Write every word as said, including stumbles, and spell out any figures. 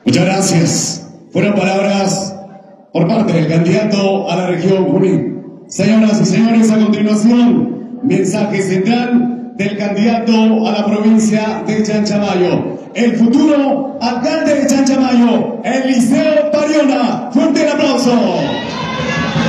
Muchas gracias. Fueron palabras por parte del candidato a la región Junín. Señoras y señores, a continuación, mensaje central del candidato a la provincia de Chanchamayo, el futuro alcalde de Chanchamayo, Eliseo Pariona. Fuerte el aplauso.